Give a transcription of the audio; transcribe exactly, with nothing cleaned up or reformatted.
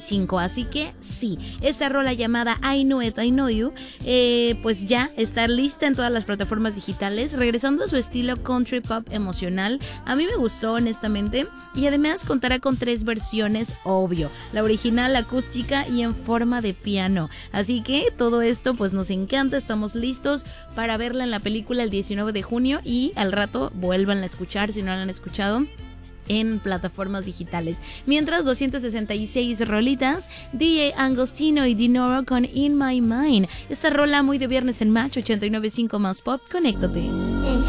veinticinco. Así que sí, esta rola llamada I Know It, I Know You, eh, pues ya está lista en todas las plataformas digitales, regresando a su estilo country pop emocional. A mí me gustó honestamente, y además contará con tres versiones, obvio, la original, la acústica y en forma de piano. Así que todo esto pues nos encanta, estamos listos para verla en la película el diecinueve de junio y al rato vuelvan a escuchar si no la han escuchado en plataformas digitales. Mientras, doscientas sesenta y seis rolitas, D J Angostino y Dinoro con In My Mind. Esta rola muy de viernes en Match ochenta y nueve punto cinco más pop, conéctate.